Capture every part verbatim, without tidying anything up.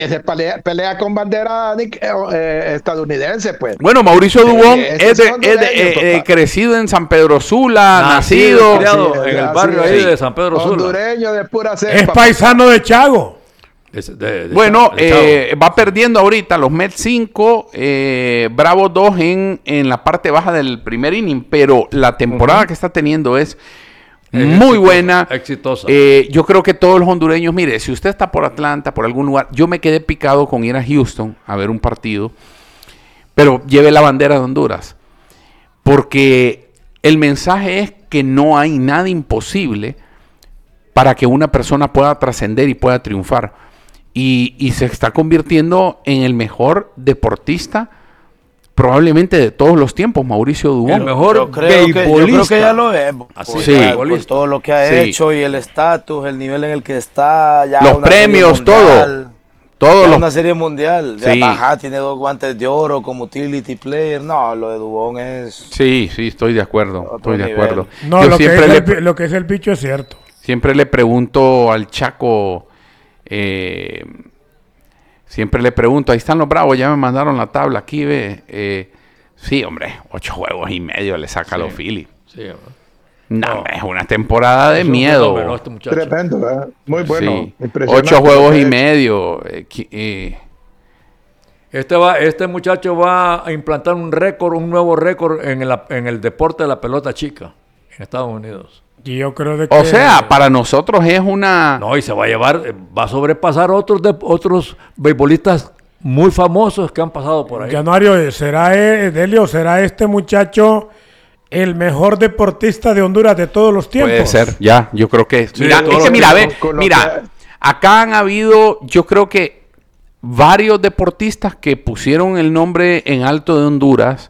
se pelea, pelea con bandera eh, estadounidense, pues. Bueno, Mauricio Dubón eh, es, de, es de, eh, eh, crecido en San Pedro Sula, nacido, nacido sí, en el así, barrio ahí sí. de San Pedro Sula. Hondureño de pura cepa. Es paisano de Chago. De, de, de bueno, de eh, va perdiendo ahorita los Mets cinco, eh, Bravos dos en, en la parte baja del primer inning, pero la temporada uh-huh. que está teniendo es Es muy exitosa, buena. Exitosa. Eh, yo creo que todos los hondureños, mire, si usted está por Atlanta, por algún lugar, yo me quedé picado con ir a Houston a ver un partido, pero lleve la bandera de Honduras, porque el mensaje es que no hay nada imposible para que una persona pueda trascender y pueda triunfar. Y, y se está convirtiendo en el mejor deportista probablemente de todos los tiempos, Mauricio Dubón. El mejor yo creo, que, yo creo que ya lo es. Así por, sí. por todo lo que ha sí. hecho y el estatus, el nivel en el que está. Ya los premios, mundial, todo. Todo ya los... una serie mundial. Sí. Ya Bajá tiene dos guantes de oro como utility player. No, lo de Dubón es... Sí, sí, estoy de acuerdo. Estoy de nivel. acuerdo. No, lo que, le... el, lo que es el bicho es cierto. Siempre le pregunto al Chaco... Eh, siempre le pregunto, ahí están los Bravos, ya me mandaron la tabla, aquí ve, eh, sí, hombre, ocho juegos y medio le saca sí. a los Phillies. Sí, no, no, es una temporada de es miedo. Fenómeno, este tremendo, ¿verdad? Muy bueno. Sí. Ocho juegos y medio. Eh, eh. Este va, este muchacho va a implantar un récord, un nuevo récord en el, en el deporte de la pelota chica en Estados Unidos. Y yo creo de que... O sea, para nosotros es una... No, y se va a llevar, va a sobrepasar otros de, otros beisbolistas muy famosos que han pasado por ahí. Januario, ¿será, eh, Delio, será este muchacho el mejor deportista de Honduras de todos los tiempos? Puede ser, ya, yo creo que... Sí, mira, es que mira, ve, mira, acá han habido, yo creo que varios deportistas que pusieron el nombre en alto de Honduras.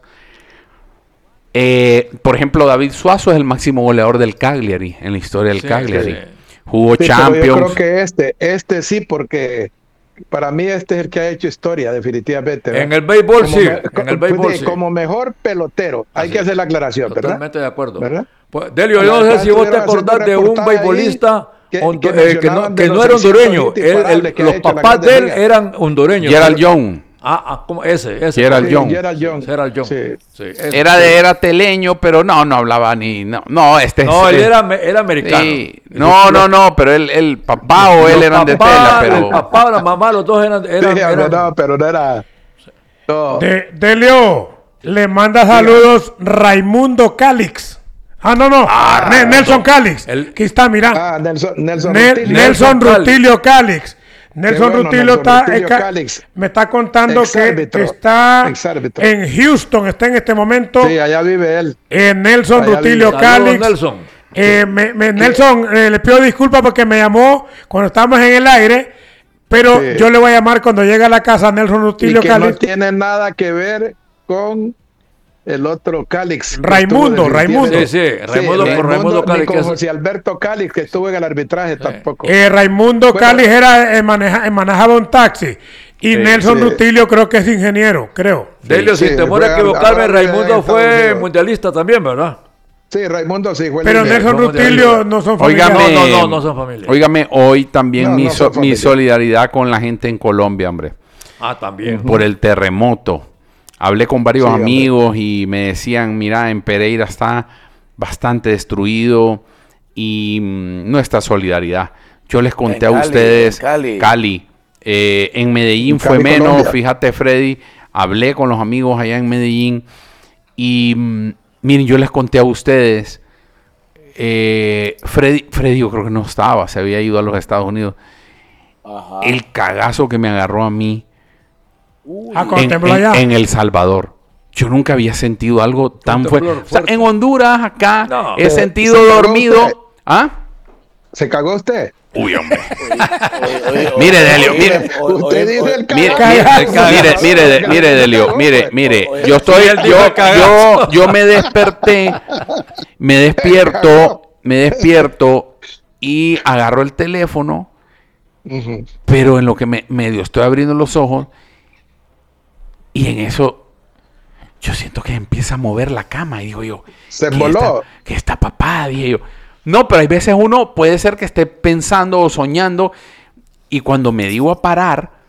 Eh, por ejemplo, David Suazo es el máximo goleador del Cagliari, en la historia del sí, Cagliari. Sí. Jugó sí, Champions. Yo creo que este, este sí, porque para mí este es el que ha hecho historia, definitivamente, ¿verdad? En el béisbol, como sí. Me, en el béisbol, sí. Como mejor pelotero. Hay Así, que hacer la aclaración, totalmente ¿verdad? Totalmente de acuerdo. ¿verdad? Pues, Delio, yo no sé si vos te acordás de un beisbolista que, que, eh, que, no, que no era hondureño. El, el, los papás de él liga. eran hondureños. Gerald Young. Ah, ah, ¿cómo? Ese, ese. Gerald Young. Gerald Young. Gerald Young. Sí. Sí, era de, era teleño, pero no, no hablaba ni, no, no, este. No, es, él era, era americano. Sí. No, no, no, pero él, el papá o él eran papá, de tela, pero. El papá o la mamá, los dos eran, eran, sí, eran... no, pero no era. No. De, Delio, le manda saludos Raimundo Calix. Ah, no, no. Ah, N- Nelson Calix. El... Aquí está, mira. Ah, Nelson, Nelson ne- Rutilio. Nelson Rutilio Calix. Nelson bueno, Rutilio Nelson está, Rutilio ca- Calix. me está contando que, que está Exárbitro. en Houston, está en este momento. Sí, allá vive él. Eh, Nelson allá Rutilio vive. Calix. Saludos, Nelson. Eh, me, me, Nelson, eh, le pido disculpas porque me llamó cuando estábamos en el aire, pero sí. yo le voy a llamar cuando llegue a la casa a Nelson Rutilio y que Calix. No tiene nada que ver con el otro Calix. Raimundo, Raimundo. Sí, sí, Raimundo, sí, con Raimundo Calix. Con José Alberto Calix, que estuvo en el arbitraje sí. tampoco. Eh, Raimundo bueno, Calix era, eh, maneja, eh, manejaba un taxi. Y sí, Nelson sí. Rutilio creo que es ingeniero, creo. Delio, sí, sin temor a equivocarme, Raimundo fue mundialista también, ¿verdad? Sí, Raimundo sí fue. Pero Nelson Rutilio no son familiares. No, no, no, no son familiares. Óigame, hoy también no, mi, no so, mi solidaridad con la gente en Colombia, hombre. Ah, también. Por el terremoto. Hablé con varios sí, amigos hombre. y me decían, mira, en Pereira está bastante destruido y mmm, nuestra solidaridad. Yo les conté en a Cali, ustedes, en Cali, Cali eh, en Medellín en fue Cali, menos, Colombia. Fíjate Freddy, hablé con los amigos allá en Medellín y mmm, miren, yo les conté a ustedes, eh, Freddy, Freddy yo creo que no estaba, se había ido a los Estados Unidos. Ajá. El cagazo que me agarró a mí. Uy, en, en, en El Salvador. Yo nunca había sentido algo tan fuerte. O sea, en Honduras, acá, no, he sentido dormido. Usted? ¿Ah? ¿Se cagó usted? Uy, hombre. Mire, Delio, mire. Usted dice el mire, mire, mire, mire, Delio, mire, mire. Yo estoy, yo, yo, yo me desperté, me despierto, me despierto y agarro el teléfono, uh-huh. pero en lo que me medio estoy abriendo los ojos. Y en eso, yo siento que empieza a mover la cama. Y digo yo, se ¿qué voló? Está, ¿qué está papá? Dije yo. No, pero hay veces uno puede ser que esté pensando o soñando. Y cuando me digo a parar,